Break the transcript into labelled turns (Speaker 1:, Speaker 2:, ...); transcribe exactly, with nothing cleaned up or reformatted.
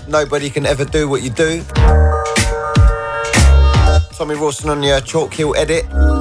Speaker 1: Nobody Can Ever Do What You Do. Tommy Rawson on your Chalk Hill edit.